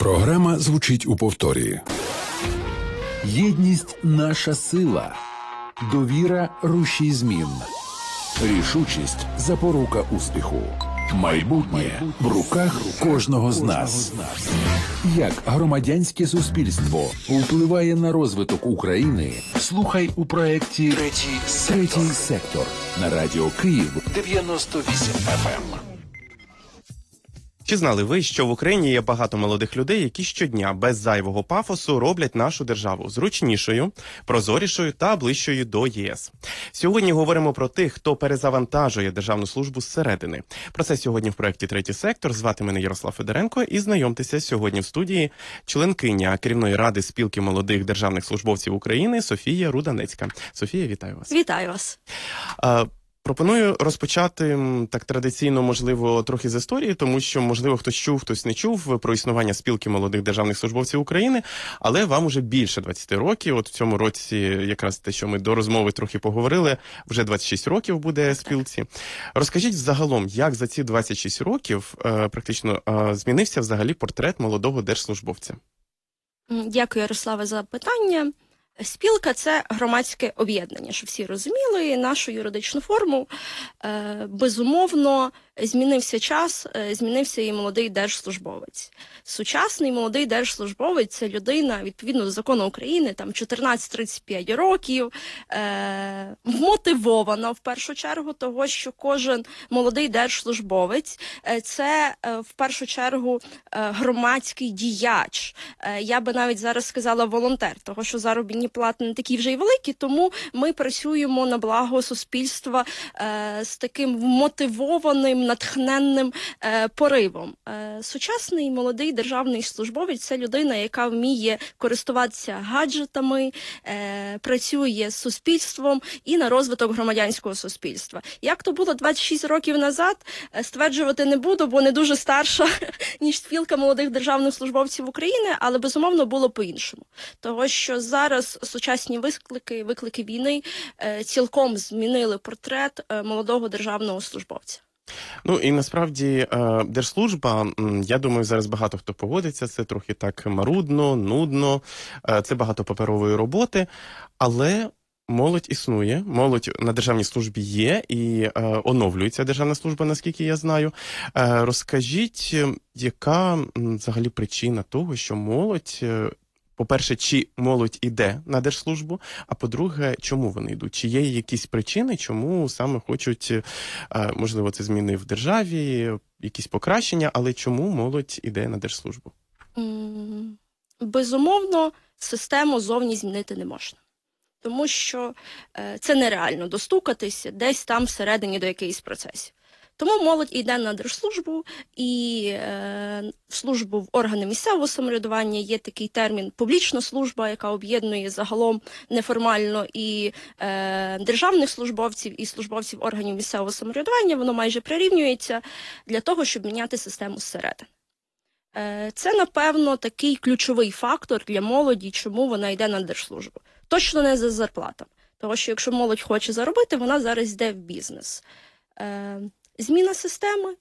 Програма звучить у повторі. Єдність – наша сила. Довіра – рушій змін. Рішучість – запорука успіху. Майбутнє в руках кожного з нас. Як громадянське суспільство впливає на розвиток України? Слухай у проєкті «Третій сектор» на Радіо Київ 98 FM. Чи знали ви, що в Україні є багато молодих людей, які щодня без зайвого пафосу роблять нашу державу зручнішою, прозорішою та ближчою до ЄС? Сьогодні говоримо про тих, хто перезавантажує державну службу зсередини. Про це сьогодні в проєкті «Третій сектор». Звати мене Ярослав Федоренко і знайомтеся сьогодні в студії членкиня керівної ради спілки молодих державних службовців України Софія Руданецька. Софія, вітаю вас. Вітаю вас. Пропоную розпочати так традиційно, можливо, трохи з історії, тому що, можливо, хтось чув, хтось не чув про існування спілки молодих державних службовців України, але вам уже більше 20 років. От в цьому році, якраз те, що ми до розмови трохи поговорили, вже 26 років буде спілці. Розкажіть взагалом, як за ці 26 років практично змінився взагалі портрет молодого держслужбовця? Дякую, Ярославе, за питання. Спілка – це громадське об'єднання, щоб всі розуміли нашу юридичну форму. Безумовно, змінився час, змінився і молодий держслужбовець. Сучасний молодий держслужбовець – це людина, відповідно до закону України, там 14-35 років, вмотивована в першу чергу того, що кожен молодий держслужбовець – це в першу чергу громадський діяч. Я би навіть зараз сказала волонтер, того, що заробітні плати не такі вже й великі, тому ми працюємо на благо суспільства з таким вмотивованим, натхненним поривом. Сучасний молодий державний службовець – це людина, яка вміє користуватися гаджетами, працює з суспільством і на розвиток громадянського суспільства. Як то було 26 років назад, стверджувати не буду, бо не дуже старша, ніж спілка молодих державних службовців України, але, безумовно, було по-іншому. Того, що зараз сучасні виклики війни цілком змінили портрет молодого державного службовця. Ну і насправді держслужба, я думаю, зараз багато хто погодиться, це трохи так марудно, нудно, це багато паперової роботи, але молодь існує, молодь на державній службі є і оновлюється державна служба, наскільки я знаю. Розкажіть, яка взагалі причина того, що молодь, по-перше, чи молодь іде на держслужбу, а по-друге, чому вони йдуть? Чи є якісь причини, чому саме хочуть, можливо, це зміни в державі, якісь покращення, але чому молодь іде на держслужбу? Безумовно, систему зовні змінити не можна. Тому що це нереально достукатися десь там всередині до якихось процесів. Тому молодь йде на держслужбу і в службу в органи місцевого самоврядування. Є такий термін «публічна служба», яка об'єднує загалом неформально і державних службовців, і службовців органів місцевого самоврядування. Воно майже прирівнюється для того, щоб міняти систему зсередини. Це, напевно, такий ключовий фактор для молоді, чому вона йде на держслужбу. Точно не за зарплатами. Тому що якщо молодь хоче заробити, вона зараз йде в бізнес. Зміна системи.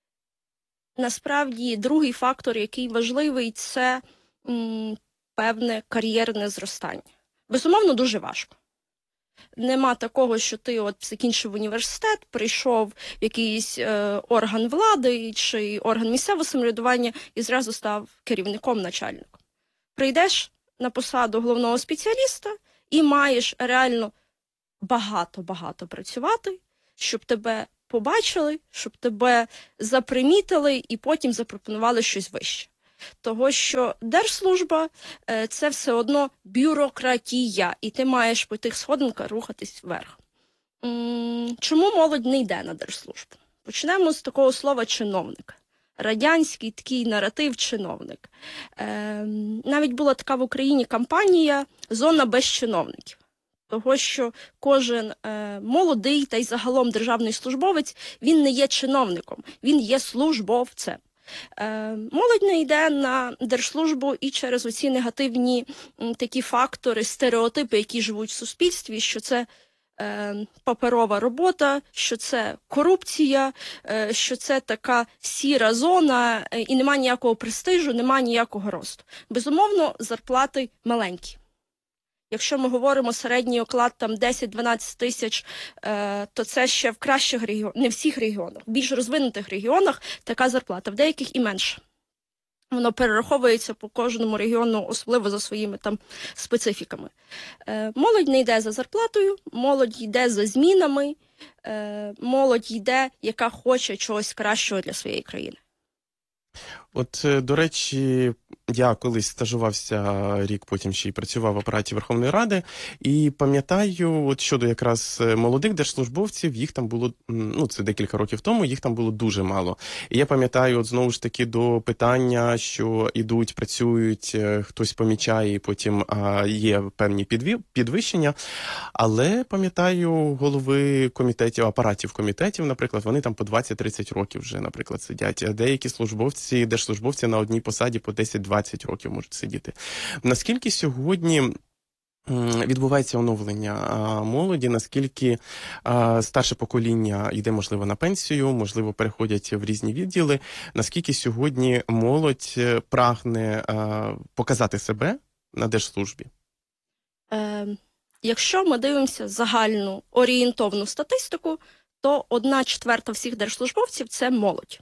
Насправді, другий фактор, який важливий, це певне кар'єрне зростання. Безумовно, дуже важко. Нема такого, що ти от закінчив університет, прийшов в якийсь орган влади чи орган місцевого самоврядування і зразу став керівником, начальником. Прийдеш на посаду головного спеціаліста і маєш реально багато працювати, щоб тебе побачили, щоб тебе запримітили і потім запропонували щось вище. Того, що держслужба – це все одно бюрократія, і ти маєш по тих сходинках рухатись вверх. Чому молодь не йде на держслужбу? Почнемо з такого слова «чиновник». Радянський такий наратив «чиновник». Навіть була така в Україні кампанія «Зона без чиновників». Того, що кожен молодий та й загалом державний службовець, він не є чиновником, він є службовцем. Молодь не йде на держслужбу і через оці негативні такі фактори, стереотипи, які живуть в суспільстві, що це паперова робота, що це корупція, що це така сіра зона, і немає ніякого престижу, немає ніякого росту. Безумовно, зарплати маленькі. Якщо ми говоримо середній оклад там 10-12 тисяч, то це ще в кращих регіонах, не в всіх регіонах, в більш розвинутих регіонах така зарплата, в деяких і менше. Воно перераховується по кожному регіону, особливо за своїми там специфіками. Молодь не йде за зарплатою, молодь йде за змінами, молодь йде, яка хоче чогось кращого для своєї країни. От, до речі, я колись стажувався рік, потім ще й працював в апараті Верховної Ради, і пам'ятаю, от щодо якраз молодих держслужбовців, їх там було, ну, це декілька років тому, їх там було дуже мало. І я пам'ятаю, от знову ж таки, до питання, що ідуть, працюють, хтось помічає, і потім є певні підвищення, але пам'ятаю, голови комітетів, апаратів комітетів, наприклад, вони там по 20-30 років вже, наприклад, сидять. Деякі службовці, держслужбовці на одній посаді по 10-20 років можуть сидіти. Наскільки сьогодні відбувається оновлення молоді, наскільки старше покоління йде, можливо, на пенсію, можливо, переходять в різні відділи, наскільки сьогодні молодь прагне показати себе на держслужбі? Якщо ми дивимося загальну орієнтовну статистику, то 1/4 всіх держслужбовців – це молодь.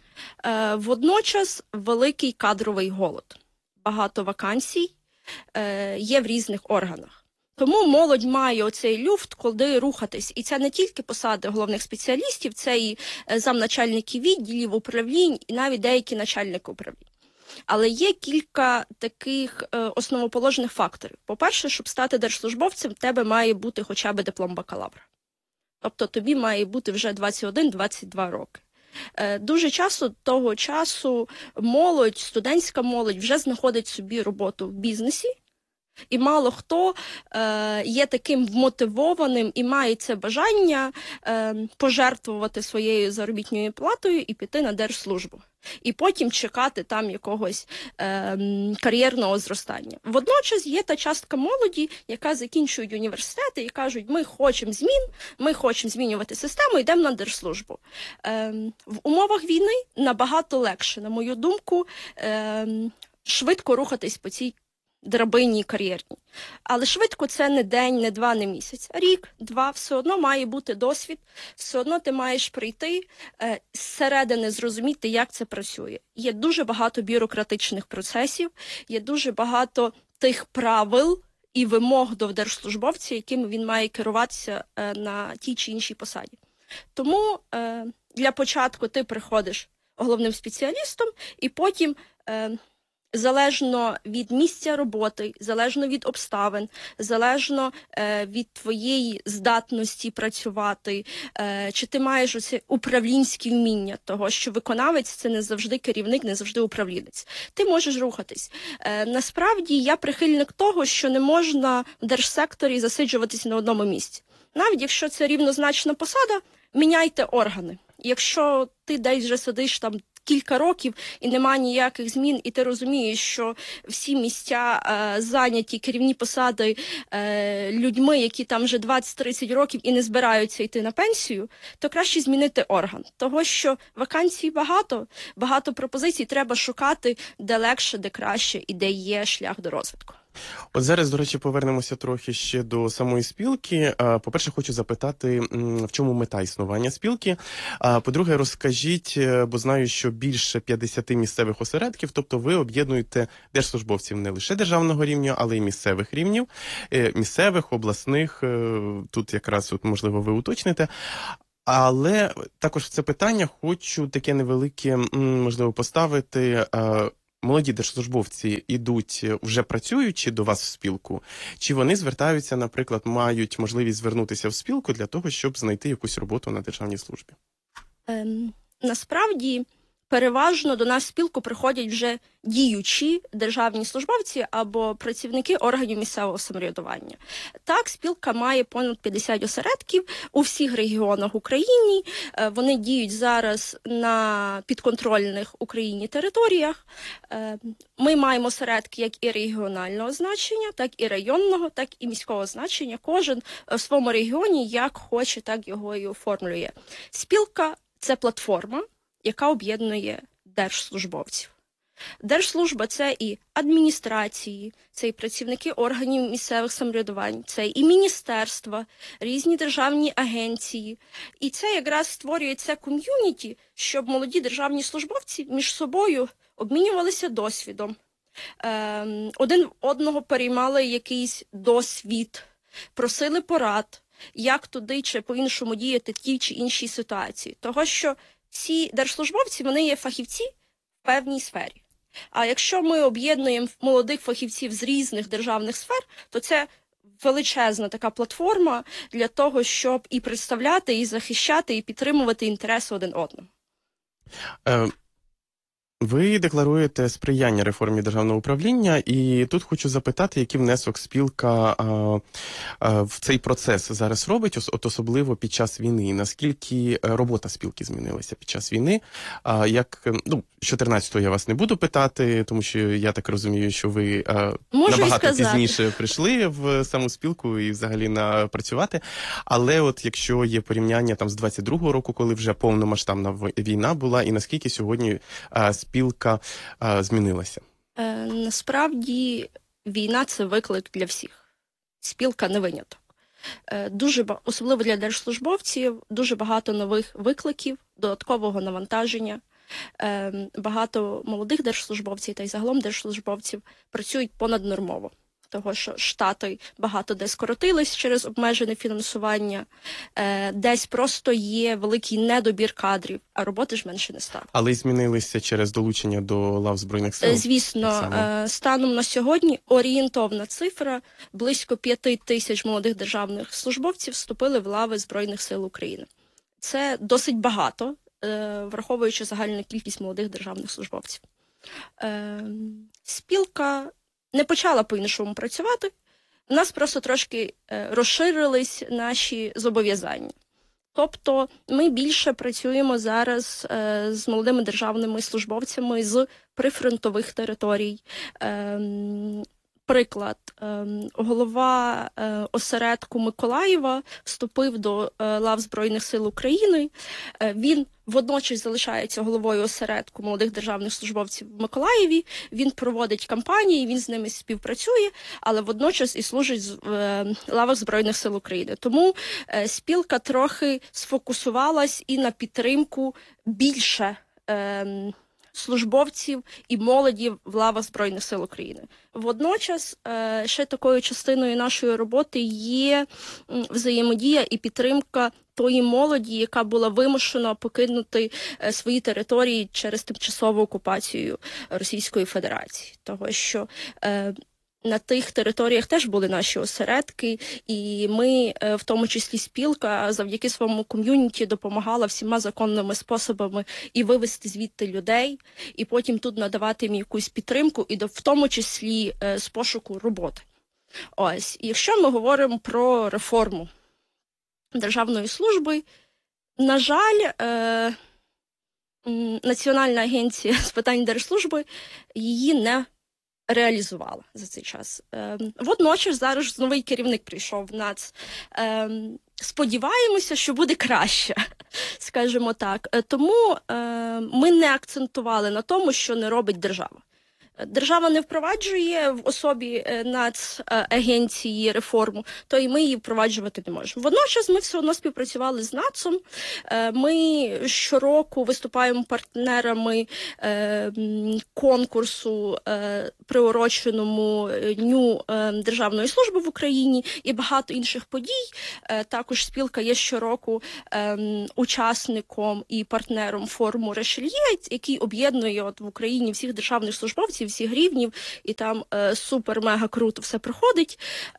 Водночас великий кадровий голод. Багато вакансій є в різних органах. Тому молодь має оцей люфт, куди рухатись. І це не тільки посади головних спеціалістів, це і замначальники відділів, управлінь, і навіть деякі начальники управлінь. Але є кілька таких основоположних факторів. По-перше, щоб стати держслужбовцем, в тебе має бути хоча б диплом бакалавра. Тобто тобі має бути вже 21-22 роки. Дуже часто того часу молодь, студентська молодь вже знаходить собі роботу в бізнесі, і мало хто є таким вмотивованим і має це бажання пожертвувати своєю заробітною платою і піти на держслужбу. І потім чекати там якогось кар'єрного зростання. Водночас є та частка молоді, яка закінчує університети і кажуть, ми хочемо змін, ми хочемо змінювати систему, йдемо на держслужбу. В умовах війни набагато легше, на мою думку, швидко рухатись по цій драбині кар'єрній. Але швидко це не день, не два, не місяць. Рік, два, все одно має бути досвід, все одно ти маєш прийти зсередини, зрозуміти, як це працює. Є дуже багато бюрократичних процесів, є дуже багато тих правил і вимог до держслужбовця, якими він має керуватися на тій чи іншій посаді. Тому для початку ти приходиш головним спеціалістом, і потім залежно від місця роботи, залежно від обставин, залежно від твоєї здатності працювати, чи ти маєш оце управлінські вміння, того, що виконавець – це не завжди керівник, не завжди управлінець. Ти можеш рухатись. Насправді, я прихильник того, що не можна в держсекторі засиджуватись на одному місці. Навіть якщо це рівнозначна посада, міняйте органи. Якщо ти десь вже сидиш там кілька років і немає ніяких змін, і ти розумієш, що всі місця зайняті, керівні посади людьми, які там вже 20-30 років і не збираються йти на пенсію, то краще змінити орган. Того, що вакансій багато, багато пропозицій, треба шукати, де легше, де краще і де є шлях до розвитку. От зараз, до речі, повернемося трохи ще до самої спілки. По-перше, хочу запитати, в чому мета існування спілки. По-друге, розкажіть, бо знаю, що більше 50 місцевих осередків, тобто ви об'єднуєте держслужбовців не лише державного рівня, але й місцевих рівнів, місцевих, обласних, тут якраз, можливо, ви уточните. Але також в це питання хочу таке невелике, можливо, поставити. Молоді держслужбовці йдуть вже працюючи до вас в спілку, чи вони звертаються, наприклад, мають можливість звернутися в спілку для того, щоб знайти якусь роботу на державній службі? Насправді, переважно до нас в спілку приходять вже діючі державні службовці або працівники органів місцевого самоврядування. Так, спілка має понад 50 осередків у всіх регіонах України. Вони діють зараз на підконтрольних Україні територіях. Ми маємо осередки як і регіонального значення, так і районного, так і міського значення. Кожен в своєму регіоні як хоче, так його і оформлює. Спілка – це платформа, яка об'єднує держслужбовців. Держслужба – це і адміністрації, це і працівники органів місцевих самоврядувань, це і міністерства, різні державні агенції. І це якраз створює це ком'юніті, щоб молоді державні службовці між собою обмінювалися досвідом. Один одного переймали якийсь досвід, просили порад, як туди чи по-іншому діяти в тій чи іншій ситуації. Того, що всі держслужбовці, вони є фахівці в певній сфері. А якщо ми об'єднуємо молодих фахівців з різних державних сфер, то це величезна така платформа для того, щоб і представляти, і захищати, і підтримувати інтереси один одного. Ви декларуєте сприяння реформі державного управління, і тут хочу запитати, який внесок спілка в цей процес зараз робить, особливо під час війни. І наскільки робота спілки змінилася під час війни? Ну, з 14-го я вас не буду питати, тому що я так розумію, що ви набагато пізніше прийшли в саму спілку і взагалі працювати. Але от якщо є порівняння там з 22-го року, коли вже повномасштабна війна була, і наскільки сьогодні спілка змінилася? Насправді війна – це виклик для всіх. Спілка не виняток. Особливо для держслужбовців, дуже багато нових викликів, додаткового навантаження. Багато молодих держслужбовців та й загалом держслужбовців працюють понаднормово. Того, що штати багато де скоротились через обмежене фінансування, десь просто є великий недобір кадрів, а роботи ж менше не стало. Але й змінилися через долучення до лав Збройних сил? Звісно, станом на сьогодні орієнтовна цифра – близько 5 тисяч молодих державних службовців вступили в лави Збройних сил України. Це досить багато, враховуючи загальну кількість молодих державних службовців. Спілка не почала по-іншому працювати, у нас просто трошки розширились наші зобов'язання. Тобто ми більше працюємо зараз з молодими державними службовцями з прифронтових територій. Приклад, голова осередку Миколаєва вступив до лав Збройних сил України. Він водночас залишається головою осередку молодих державних службовців в Миколаєві. Він проводить кампанії, він з ними співпрацює, але водночас і служить в лавах Збройних сил України. Тому спілка трохи сфокусувалась і на підтримку більше службовців і молоді в лавах Збройних сил України. Водночас, ще такою частиною нашої роботи є взаємодія і підтримка тої молоді, яка була вимушена покинути свої території через тимчасову окупацію Російської Федерації. Того, що на тих територіях теж були наші осередки, і ми, в тому числі спілка, завдяки своєму ком'юніті допомагала всіма законними способами і вивезти звідти людей, і потім тут надавати їм якусь підтримку, і в тому числі з пошуку роботи. Ось, якщо ми говоримо про реформу державної служби, на жаль, Національна агенція з питань держслужби її не реалізувала за цей час. Водночас зараз новий керівник прийшов в НАЦ. Сподіваємося, що буде краще, скажімо так. Тому ми не акцентували на тому, що не робить держава. Держава не впроваджує в особі Нацагенції реформу, то і ми її впроваджувати не можемо. Водночас ми все одно співпрацювали з НАЦом. Ми щороку виступаємо партнерами конкурсу, приуроченому Дню державної служби в Україні і багато інших подій. Також спілка є щороку учасником і партнером форуму «Решельє», який об'єднує в Україні всіх державних службовців, всіх рівнів, і там супер-мега круто все проходить.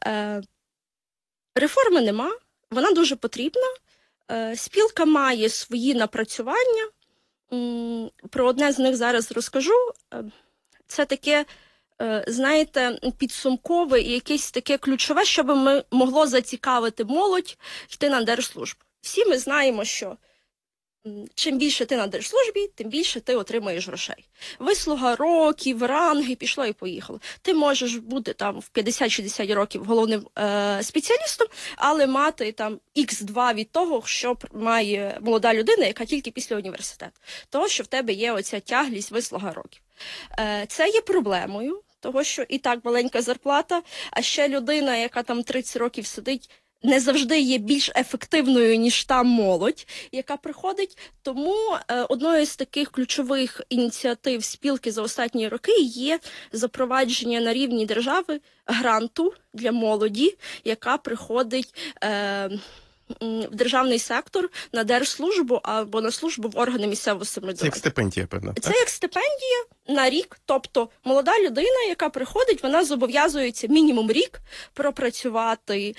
Реформи нема, вона дуже потрібна. Спілка має свої напрацювання, Про одне з них зараз розкажу. Це таке, знаєте, підсумкове і якесь таке ключове, щоб могло зацікавити молодь йти на держслужбу. Всі ми знаємо, що чим більше ти на держслужбі, тим більше ти отримаєш грошей. Вислуга років, ранги, пішло і поїхало. Ти можеш бути там в 50-60 років головним спеціалістом, але мати там Х2 від того, що має молода людина, яка тільки після університету. Того, що в тебе є оця тяглість, вислуга років. Це є проблемою, того, що і так маленька зарплата, а ще людина, яка там 30 років сидить, не завжди є більш ефективною, ніж та молодь, яка приходить. Тому одною з таких ключових ініціатив спілки за останні роки є запровадження на рівні держави гранту для молоді, яка приходить в державний сектор, на держслужбу або на службу в органи місцевого Це самоврядування. як стипендія, певно, Це так? як стипендія на рік. Тобто молода людина, яка приходить, вона зобов'язується мінімум рік пропрацювати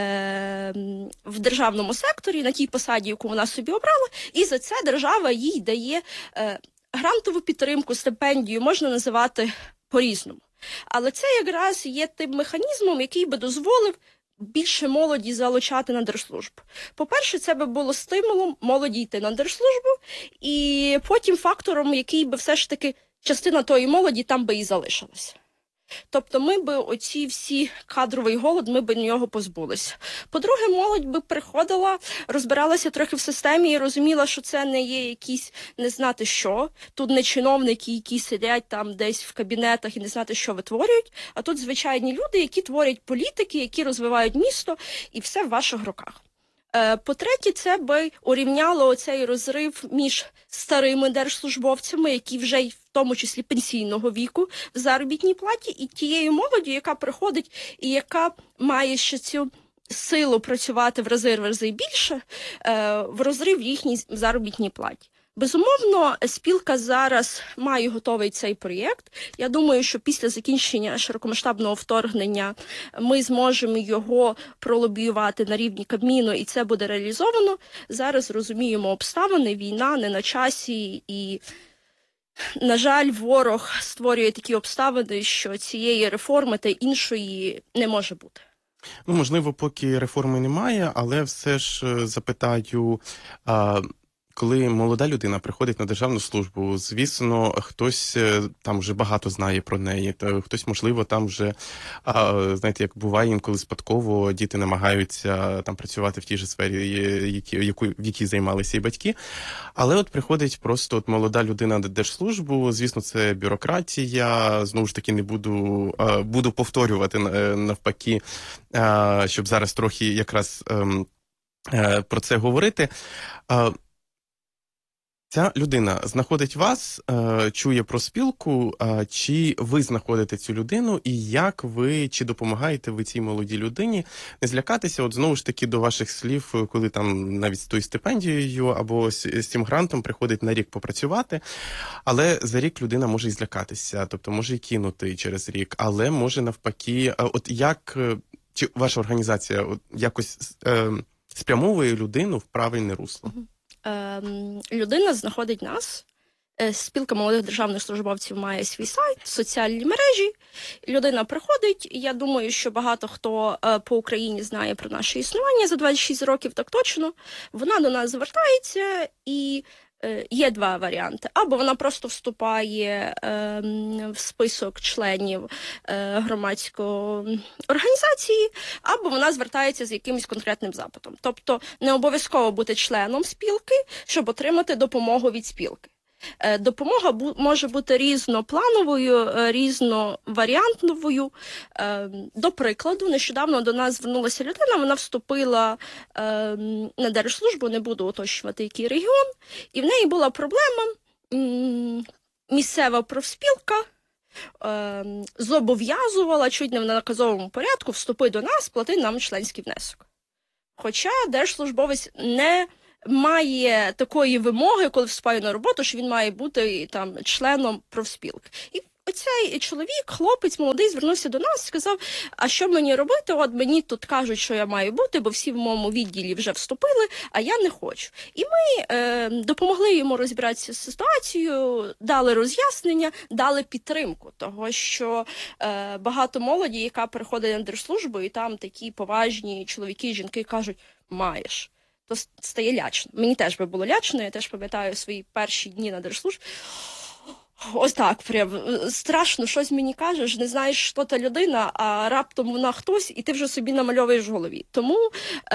в державному секторі на тій посаді, яку вона собі обрала, і за це держава їй дає грантову підтримку, стипендію, можна називати по-різному. Але це якраз є тим механізмом, який би дозволив більше молоді залучати на держслужбу. По-перше, це би було стимулом молоді йти на держслужбу, і потім фактором, який би все ж таки частина тої молоді там би і залишилася. Тобто ми би оці всі кадровий голод, ми би нього позбулися. По-друге, молодь би приходила, розбиралася трохи в системі і розуміла, що це не є якісь не знати що. Тут не чиновники, які сидять там десь в кабінетах і не знати, що витворюють, а тут звичайні люди, які творять політики, які розвивають місто, і все в ваших руках. По-третє, це би урівняло оцей розрив між старими держслужбовцями, які вже й в тому числі пенсійного віку в заробітній платі, і тією молоддю, яка приходить і яка має ще цю силу працювати в рази більше, в розрив їхній заробітній платі. Безумовно, спілка зараз має готовий цей проєкт. Я думаю, що після закінчення широкомасштабного вторгнення ми зможемо його пролобіювати на рівні Кабміну, і це буде реалізовано. Зараз розуміємо обставини, війна не на часі, і, на жаль, ворог створює такі обставини, що цієї реформи та іншої не може бути. Ну, можливо, поки реформи немає, але все ж запитаю, коли молода людина приходить на державну службу, звісно, хтось там вже багато знає про неї, то хтось, можливо, там вже, знаєте, як буває інколи спадково, діти намагаються там працювати в тій же сфері, в якій займалися і батьки. Але от приходить просто от молода людина на держслужбу, звісно, це бюрократія, знову ж таки не буду повторювати навпаки, щоб зараз трохи якраз про це говорити. Ця людина знаходить вас, чує про спілку, чи ви знаходите цю людину, і як ви, чи допомагаєте ви цій молодій людині не злякатися, от знову ж таки до ваших слів, коли там навіть з тою стипендією або з цим грантом приходить на рік попрацювати, але за рік людина може і злякатися, тобто може і кинути через рік, але може навпаки, от як, чи ваша організація якось спрямовує людину в правильне русло? Людина знаходить нас. Спілка молодих державних службовців має свій сайт, соціальні мережі. Людина приходить. Я думаю, що багато хто по Україні знає про наше існування за 26 років, так точно. Вона до нас звертається, і є два варіанти. Або вона просто вступає в список членів громадської організації, або вона звертається з якимось конкретним запитом. Тобто не обов'язково бути членом спілки, щоб отримати допомогу від спілки. Допомога може бути різноплановою, різноваріантною. До прикладу, нещодавно до нас звернулася людина, вона вступила на держслужбу, не буду уточнювати, який регіон, і в неї була проблема, місцева профспілка зобов'язувала чуть не в наказовому порядку вступи до нас, плати нам членський внесок. Хоча держслужбовець не має такої вимоги, коли вступає на роботу, що він має бути там членом профспілки. І цей чоловік, хлопець молодий, звернувся до нас і сказав, а що мені робити? От мені тут кажуть, що я маю бути, бо всі в моєму відділі вже вступили, а я не хочу. І ми допомогли йому розібратися з ситуацією, дали роз'яснення, дали підтримку того, що багато молоді, яка переходить на держслужбу, і там такі поважні чоловіки і жінки кажуть, маєш. То стає лячно. Мені теж би було лячно, я теж пам'ятаю свої перші дні на держслужбі. Ось так, прям страшно, щось мені кажеш, не знаєш, що та людина, а раптом вона хтось, і ти вже собі намальовуєш в голові. Тому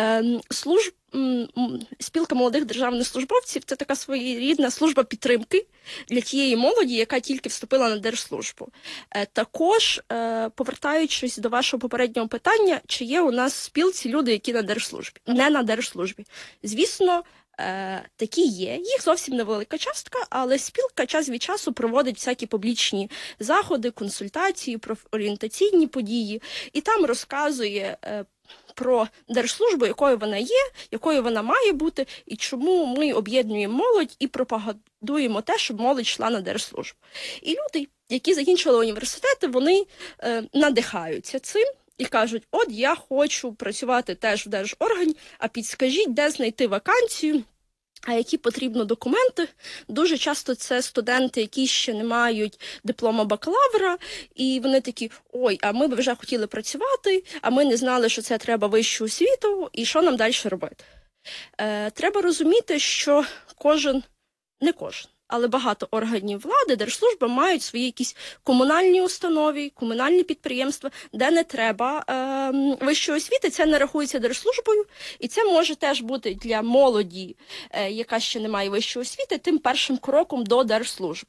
спілка молодих державних службовців – це така своєрідна служба підтримки для тієї молоді, яка тільки вступила на держслужбу. Також, повертаючись до вашого попереднього питання, чи є у нас в спілці люди, які на держслужбі? Не на держслужбі. Звісно, такі є. Їх зовсім невелика частка, але спілка час від часу проводить всякі публічні заходи, консультації, профорієнтаційні події, і там розказує про держслужбу, якою вона є, якою вона має бути, і чому ми об'єднуємо молодь і пропагандуємо те, щоб молодь йшла на держслужбу. І люди, які закінчили університети, вони надихаються цим і кажуть, от я хочу працювати теж в держоргані, а підскажіть, де знайти вакансію, а які потрібно документи. Дуже часто це студенти, які ще не мають диплома бакалавра, і вони такі, ой, а ми б вже хотіли працювати, а ми не знали, що це треба вищу освіту, і що нам далі робити. Треба розуміти, що не кожен, але багато органів влади, держслужби мають свої якісь комунальні установи, комунальні підприємства, де не треба вищої освіти, це не рахується держслужбою, і це може теж бути для молоді, яка ще не має вищої освіти, тим першим кроком до держслужби.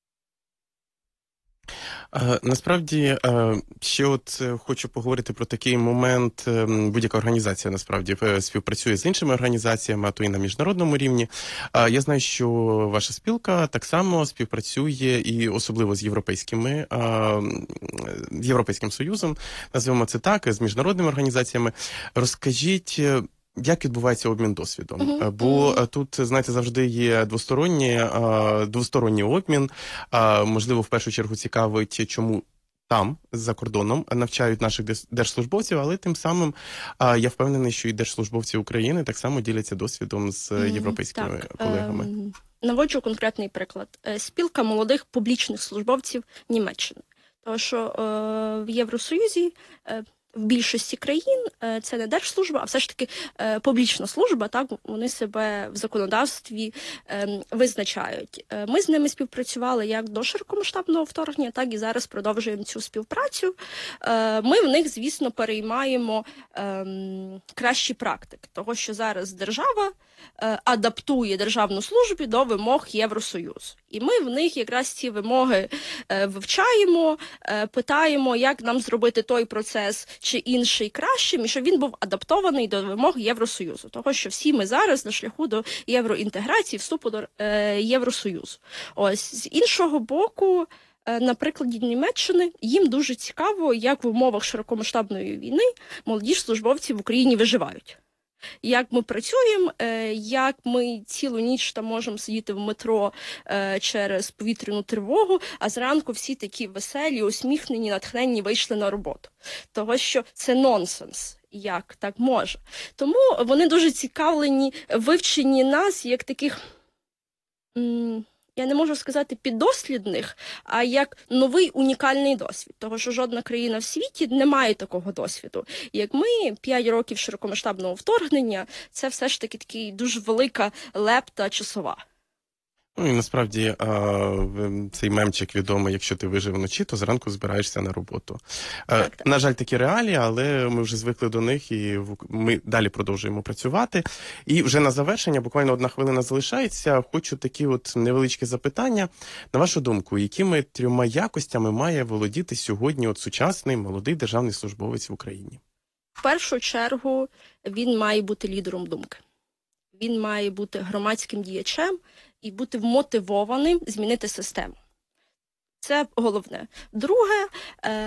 Насправді, ще от хочу поговорити про такий момент. Будь-яка організація, насправді, співпрацює з іншими організаціями, а то і на міжнародному рівні. Я знаю, що ваша спілка так само співпрацює і особливо з Європейським Союзом, називаємо це так, з міжнародними організаціями. Розкажіть, як відбувається обмін досвідом? Бо тут, знаєте, завжди є двосторонній обмін. Можливо, в першу чергу цікавить, чому там, за кордоном, навчають наших держслужбовців, але тим самим я впевнений, що і держслужбовці України так само діляться досвідом з європейськими колегами. Наводжу конкретний приклад. Спілка молодих публічних службовців Німеччини. Тому що в Євросоюзі в більшості країн це не держслужба, а все ж таки публічна служба, так, вони себе в законодавстві визначають. Ми з ними співпрацювали як до широкомасштабного вторгнення, так і зараз продовжуємо цю співпрацю. Ми в них, звісно, переймаємо кращі практики, того, що зараз держава адаптує державну службу до вимог Євросоюзу. І ми в них якраз ці вимоги вивчаємо, питаємо, як нам зробити той процес чи інший кращим, і щоб він був адаптований до вимог Євросоюзу. Того, що всі ми зараз на шляху до євроінтеграції, вступу до Євросоюзу. Ось, з іншого боку, на прикладі Німеччини, їм дуже цікаво, як в умовах широкомасштабної війни молоді службовці в Україні виживають. Як ми працюємо, як ми цілу ніч там можемо сидіти в метро через повітряну тривогу, а зранку всі такі веселі, усміхнені, натхненні вийшли на роботу. Того, що це нонсенс. Як так може? Тому вони дуже цікавлені, вивчені нас як таких, я не можу сказати піддослідних, а як новий унікальний досвід. Того, що жодна країна в світі не має такого досвіду. Як ми, 5 років широкомасштабного вторгнення, це все ж таки такий дуже велика лепта часова. Ну і насправді цей мемчик відомий, якщо ти вижив вночі, то зранку збираєшся на роботу. Так. На жаль, такі реалії, але ми вже звикли до них і ми далі продовжуємо працювати. І вже на завершення, буквально 1 хвилина залишається, хочу такі от невеличкі запитання. На вашу думку, якими 3 якостями має володіти сьогодні от сучасний молодий державний службовець в Україні? В першу чергу він має бути лідером думки. Він має бути громадським діячем і бути вмотивованим змінити систему. Це головне. Друге,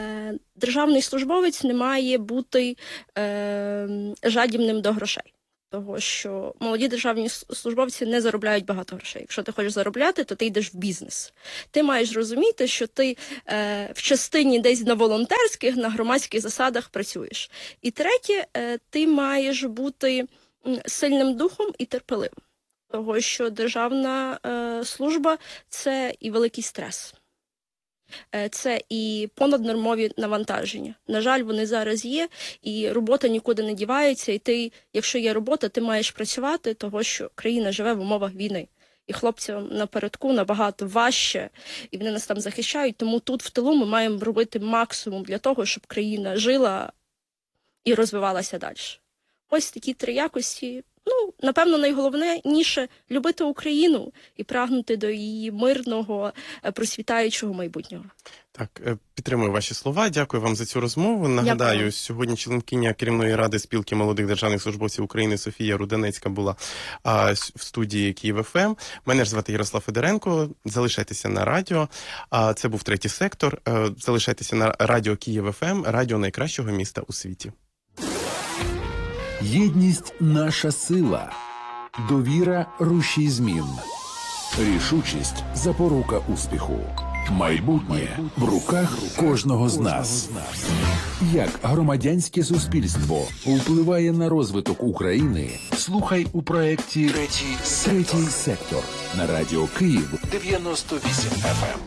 державний службовець не має бути жадібним до грошей. Того, що молоді державні службовці не заробляють багато грошей. Якщо ти хочеш заробляти, то ти йдеш в бізнес. Ти маєш розуміти, що ти в частині десь на волонтерських, на громадських засадах працюєш. І третє, ти маєш бути сильним духом і терпеливим. Того, що державна служба – це і великий стрес. Це і понаднормові навантаження. На жаль, вони зараз є, і робота нікуди не дівається, і ти, якщо є робота, ти маєш працювати, того що країна живе в умовах війни. І хлопцям напередку набагато важче, і вони нас там захищають, тому тут в тилу ми маємо робити максимум для того, щоб країна жила і розвивалася далі. Ось такі три якості. Ну, напевно, найголовніше – любити Україну і прагнути до її мирного, процвітаючого майбутнього. Так, підтримую ваші слова. Дякую вам за цю розмову. Нагадаю, Дякую. сьогодні членкиня керівної ради спілки молодих державних службовців України Софія Руденецька була в студії Київ ФМ. Мене ж звати Ярослав Федоренко. Залишайтеся на радіо. Це був третій сектор. Залишайтеся на радіо Київ ФМ, радіо найкращого міста у світі. Єдність – наша сила. Довіра – рушій змін. Рішучість – запорука успіху. Майбутнє в руках кожного з нас. Як громадянське суспільство впливає на розвиток України, слухай у проєкті «Третій сектор» на радіо Київ 98 FM.